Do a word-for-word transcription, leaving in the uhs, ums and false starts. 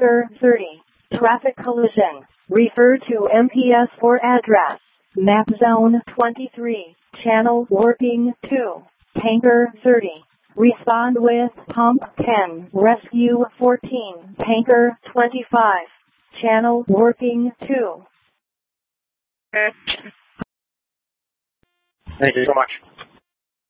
Tanker thirty. Traffic collision. Refer to M P S for address. Map zone twenty-three. Channel warping two. Tanker thirty. Respond with pump ten. Rescue fourteen. Tanker twenty-five. Channel warping two. Thank you so much.